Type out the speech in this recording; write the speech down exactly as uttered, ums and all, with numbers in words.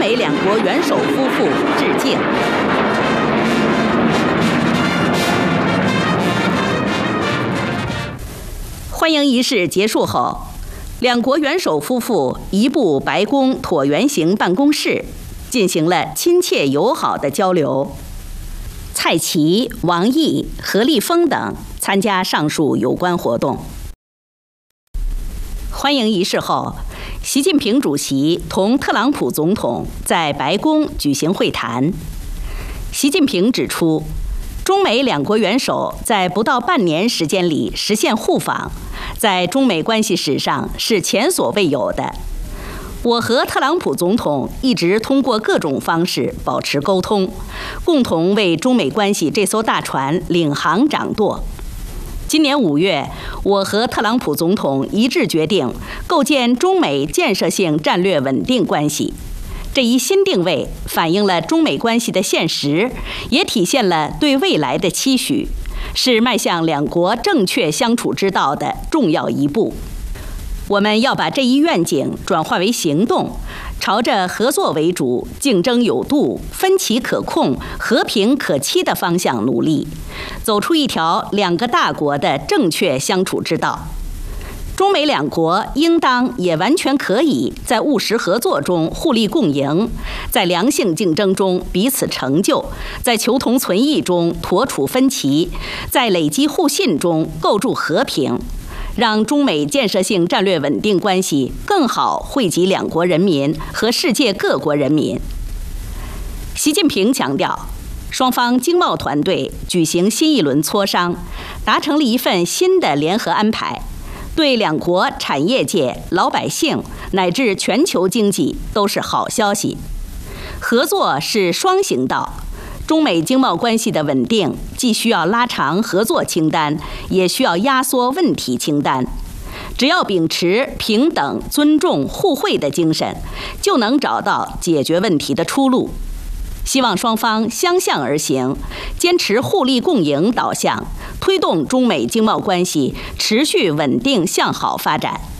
美两国元首夫妇致敬。欢迎仪式结束后，两国元首夫妇移步白宫椭圆形办公室，进行了亲切友好的交流。蔡奇、王毅、何立峰等参加上述有关活动。欢迎仪式后，习近平主席同特朗普总统在白宫举行会谈。习近平指出，中美两国元首在不到半年时间里实现互访，在中美关系史上是前所未有的。我和特朗普总统一直通过各种方式保持沟通，共同为中美关系这艘大船领航掌舵。今年五月，我和特朗普总统一致决定构建中美建设性战略稳定关系。这一新定位反映了中美关系的现实，也体现了对未来的期许，是迈向两国正确相处之道的重要一步。我们要把这一愿景转化为行动，朝着合作为主、竞争有度、分歧可控、和平可期的方向努力，走出一条两个大国的正确相处之道。中美两国应当也完全可以在务实合作中互利共赢，在良性竞争中彼此成就，在求同存异中妥处分歧，在累积互信中构筑和平，让中美建设性战略稳定关系更好惠及两国人民和世界各国人民。习近平强调，双方经贸团队举行新一轮磋商，达成了一份新的联合安排，对两国产业界、老百姓乃至全球经济都是好消息。合作是双行道，中美经贸关系的稳定既需要拉长合作清单，也需要压缩问题清单。只要秉持平等、尊重、互惠的精神，就能找到解决问题的出路。希望双方相向而行，坚持互利共赢导向，推动中美经贸关系持续稳定向好发展。